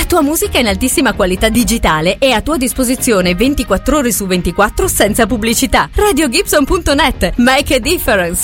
tua musica in altissima qualità digitale e a tua disposizione 24 ore su 24 senza pubblicità. RadioGibson.net. Make a difference.